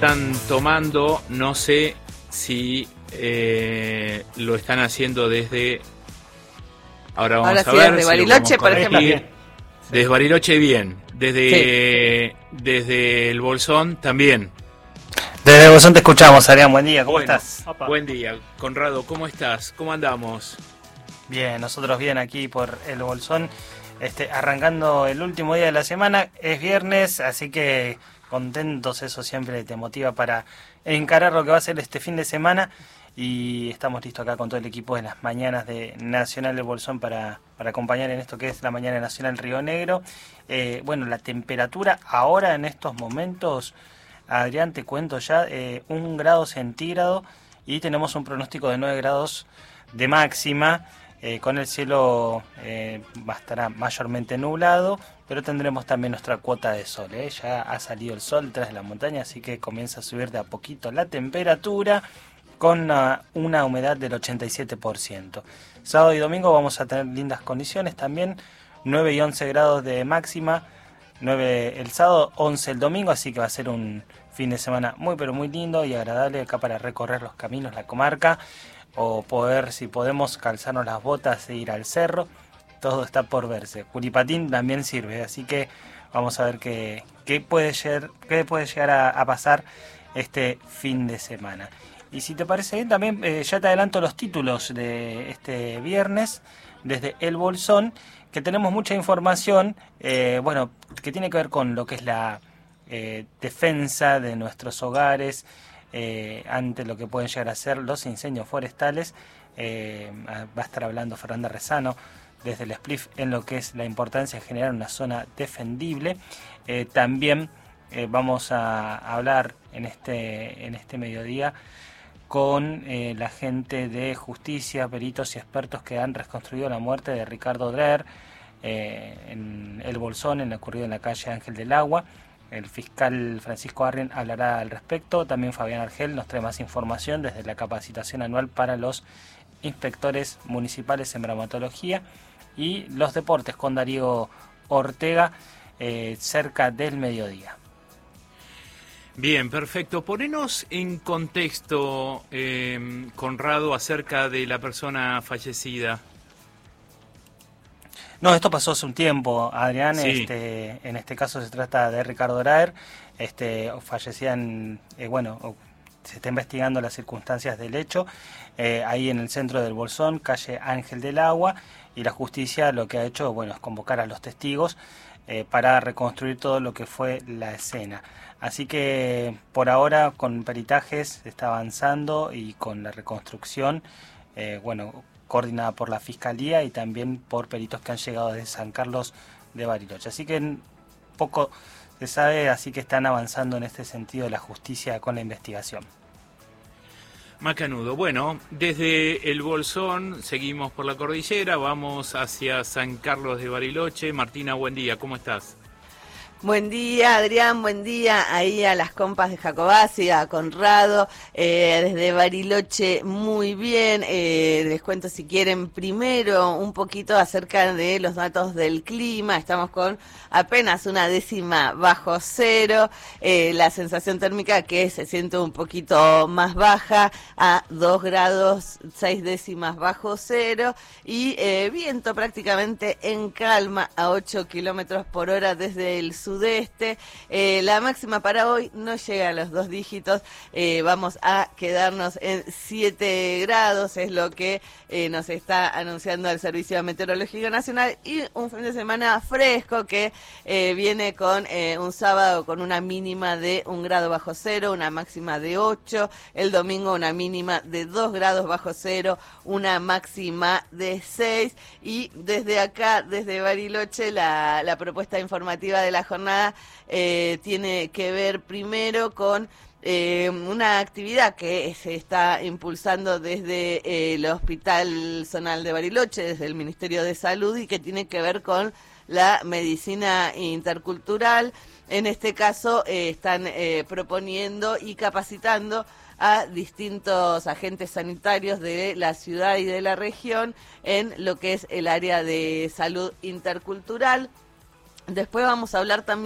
están tomando, no sé si lo están haciendo desde... Ahora vamos a ver. Desde Bariloche, por ejemplo. Desde Bariloche, bien. Desde el Bolsón, también. Desde el Bolsón te escuchamos, Adrián. Buen día, ¿cómo estás? Buen día. Conrado, ¿cómo estás? ¿Cómo andamos? Bien, nosotros bien aquí por el Bolsón. Arrancando el último día de la semana. Es viernes, así que contentos, eso siempre te motiva para encarar lo que va a ser este fin de semana. Y estamos listos acá con todo el equipo de las mañanas de Nacional del Bolsón para acompañar en esto que es la Mañana Nacional Río Negro. La temperatura ahora en estos momentos, Adrián, te cuento ya, 1 grado centígrado y tenemos un pronóstico de 9 grados de máxima. Con el cielo estará mayormente nublado, pero tendremos también nuestra cuota de sol. Ya ha salido el sol detrás de la montaña, así que comienza a subir de a poquito la temperatura, con una humedad del 87%. Sábado y domingo vamos a tener lindas condiciones también, 9 y 11 grados de máxima, 9 el sábado, 11 el domingo, así que va a ser un fin de semana muy pero muy lindo y agradable acá para recorrer los caminos, la comarca, o poder, si podemos, calzarnos las botas e ir al cerro. Todo está por verse. Culipatín también sirve, así que vamos a ver qué puede llegar a pasar este fin de semana. Y si te parece bien, también ya te adelanto los títulos de este viernes desde El Bolsón, que tenemos mucha información, que tiene que ver con lo que es la defensa de nuestros hogares ante lo que pueden llegar a ser los incendios forestales. Va a estar hablando Fernanda Rezano desde el SPLIF en lo que es la importancia de generar una zona defendible. También vamos a hablar en este mediodía con la gente de justicia, peritos y expertos que han reconstruido la muerte de Ricardo Dreher en El Bolsón, en lo ocurrido en la calle Ángel del Agua. El fiscal Francisco Arrien hablará al respecto. También Fabián Argel nos trae más información desde la capacitación anual para los inspectores municipales en bromatología y los deportes con Darío Ortega cerca del mediodía. Bien, perfecto. Ponenos en contexto, Conrado, acerca de la persona fallecida. No, esto pasó hace un tiempo, Adrián. Sí. En este caso se trata de Ricardo Dreher. Fallecían, se está investigando las circunstancias del hecho, ahí en el centro del Bolsón, calle Ángel del Agua, y la justicia lo que ha hecho, es convocar a los testigos para reconstruir todo lo que fue la escena. Así que por ahora con peritajes se está avanzando y con la reconstrucción, coordinada por la Fiscalía y también por peritos que han llegado desde San Carlos de Bariloche. Así que poco se sabe, así que están avanzando en este sentido la justicia con la investigación. Macanudo. Bueno, desde el Bolsón seguimos por la cordillera, vamos hacia San Carlos de Bariloche. Martina, buen día, ¿cómo estás? Buen día, Adrián, buen día ahí a las compas de Jacobasi, a Conrado, desde Bariloche, muy bien. Les cuento, si quieren, primero un poquito acerca de los datos del clima. Estamos con apenas 1 décima bajo cero, la sensación térmica que se siente un poquito más baja, a 2 grados 6 décimas bajo cero, y viento prácticamente en calma a 8 kilómetros por hora desde el sudeste. La máxima para hoy no llega a los 2 dígitos, vamos a quedarnos en 7 grados, es lo que nos está anunciando el Servicio Meteorológico Nacional, y un fin de semana fresco que viene con un sábado con una mínima de 1 grado bajo cero, una máxima de 8, el domingo una mínima de 2 grados bajo cero, una máxima de 6, y desde acá, desde Bariloche, la propuesta informativa de la jornada tiene que ver primero con una actividad que se está impulsando desde el Hospital Zonal de Bariloche, desde el Ministerio de Salud, y que tiene que ver con la medicina intercultural. En este caso están proponiendo y capacitando a distintos agentes sanitarios de la ciudad y de la región en lo que es el área de salud intercultural. Después vamos a hablar también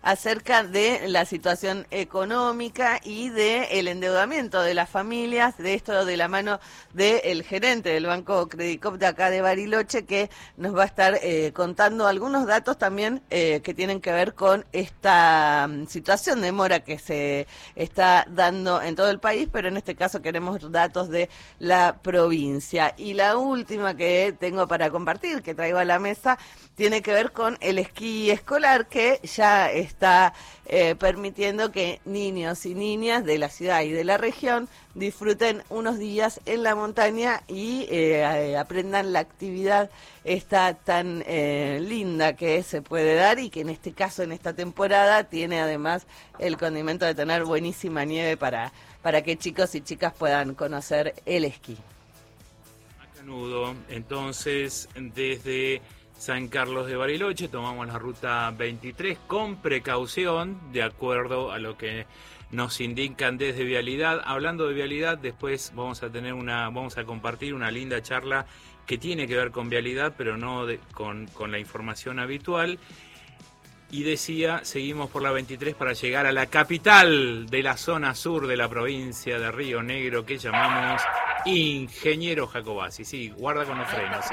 acerca de la situación económica y de el endeudamiento de las familias, de esto de la mano del gerente del Banco Credicop de acá de Bariloche, que nos va a estar contando algunos datos también que tienen que ver con esta situación de mora que se está dando en todo el país, pero en este caso queremos datos de la provincia. Y la última que tengo para compartir, que traigo a la mesa, tiene que ver con el esquí escolar, que ya está permitiendo que niños y niñas de la ciudad y de la región disfruten unos días en la montaña y aprendan la actividad esta tan linda que se puede dar, y que en este caso, en esta temporada, tiene además el condimento de tener buenísima nieve para que chicos y chicas puedan conocer el esquí. Macanudo, entonces desde San Carlos de Bariloche tomamos la ruta 23 con precaución, de acuerdo a lo que nos indican desde Vialidad. Hablando de Vialidad, después vamos a compartir una linda charla que tiene que ver con Vialidad, pero no con la información habitual. Y decía, seguimos por la 23 para llegar a la capital de la zona sur de la provincia de Río Negro, que llamamos Ingeniero Jacobacci. Sí, guarda con los frenos,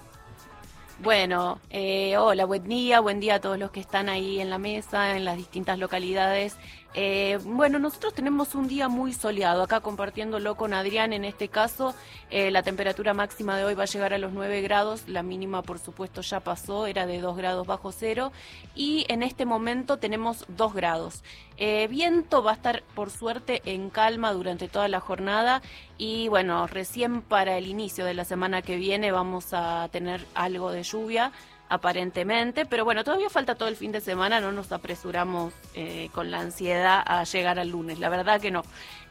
Bueno, hola, buen día a todos los que están ahí en la mesa, en las distintas localidades. Bueno, nosotros tenemos un día muy soleado, acá compartiéndolo con Adrián en este caso. La temperatura máxima de hoy va a llegar a los 9 grados, la mínima por supuesto ya pasó, era de 2 grados bajo cero, y en este momento tenemos 2 grados. Viento va a estar por suerte en calma durante toda la jornada, y bueno, recién para el inicio de la semana que viene vamos a tener algo de lluvia, aparentemente, pero bueno, todavía falta todo el fin de semana, no nos apresuramos con la ansiedad a llegar al lunes, la verdad que no.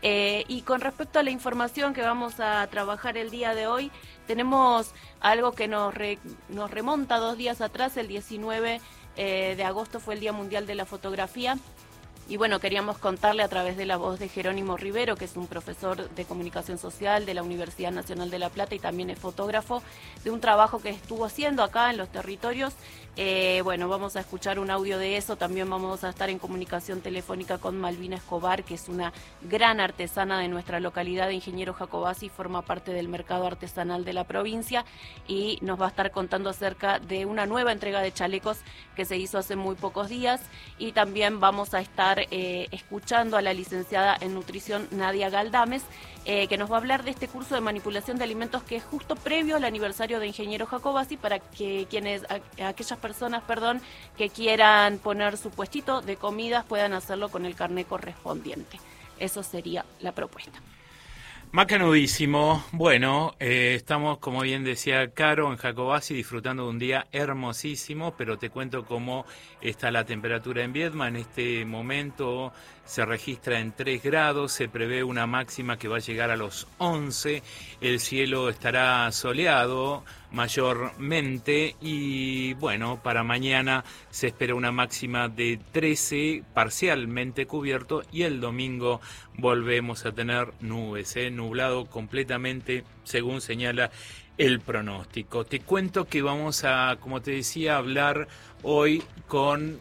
Y con respecto a la información que vamos a trabajar el día de hoy, tenemos algo que nos remonta 2 días atrás. El 19 de agosto fue el Día Mundial de la Fotografía. Y bueno, queríamos contarle a través de la voz de Jerónimo Rivero, que es un profesor de comunicación social de la Universidad Nacional de La Plata y también es fotógrafo, de un trabajo que estuvo haciendo acá en los territorios. Bueno, vamos a escuchar un audio de eso. También vamos a estar en comunicación telefónica con Malvina Escobar, que es una gran artesana de nuestra localidad de Ingeniero Jacobacci, forma parte del mercado artesanal de la provincia y nos va a estar contando acerca de una nueva entrega de chalecos que se hizo hace muy pocos días. Y también vamos a estar escuchando a la licenciada en nutrición Nadia Galdames, que nos va a hablar de este curso de manipulación de alimentos que es justo previo al aniversario de Ingeniero Jacobacci, para que aquellas personas que quieran poner su puestito de comidas puedan hacerlo con el carnet correspondiente. Eso sería la propuesta. Macanudísimo. Bueno, estamos, como bien decía Caro, en Jacobacci disfrutando de un día hermosísimo, pero te cuento cómo está la temperatura en Viedma. En este momento se registra en 3 grados, se prevé una máxima que va a llegar a los 11, el cielo estará soleado mayormente y bueno, para mañana se espera una máxima de 13, parcialmente cubierto, y el domingo volvemos a tener nubes, nublado completamente según señala el pronóstico. Te cuento que vamos a, como te decía, hablar hoy con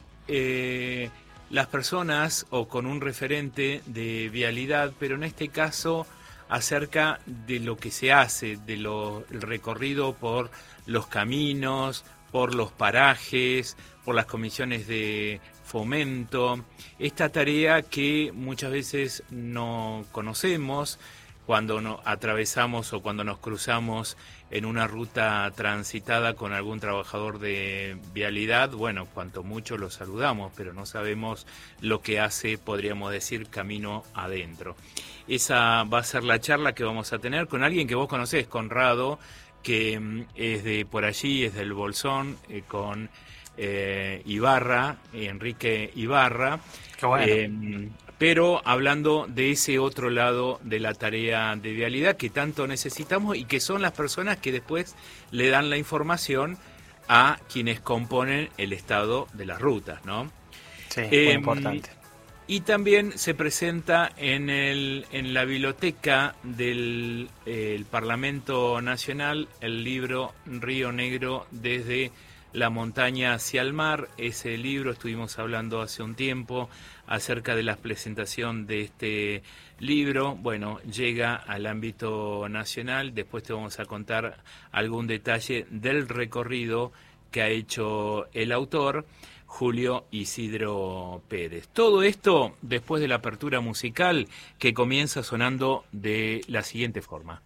las personas o con un referente de vialidad, pero en este caso acerca de lo que se hace, el recorrido por los caminos, por los parajes, por las comisiones de fomento, esta tarea que muchas veces no conocemos cuando nos atravesamos o cuando nos cruzamos en una ruta transitada con algún trabajador de vialidad. Bueno, cuanto mucho lo saludamos, pero no sabemos lo que hace, podríamos decir, camino adentro. Esa va a ser la charla que vamos a tener con alguien que vos conocés, Conrado, que es de por allí, es del Bolsón, con Ibarra, Enrique Ibarra. Qué bueno. Pero hablando de ese otro lado de la tarea de vialidad que tanto necesitamos y que son las personas que después le dan la información a quienes componen el estado de las rutas, ¿no? Sí, muy importante. Y también se presenta en la biblioteca del Parlamento Nacional el libro Río Negro desde La montaña hacia el mar. Ese libro estuvimos hablando hace un tiempo acerca de la presentación de este libro. Bueno, llega al ámbito nacional. Después te vamos a contar algún detalle del recorrido que ha hecho el autor, Julio Isidro Pérez. Todo esto después de la apertura musical, que comienza sonando de la siguiente forma.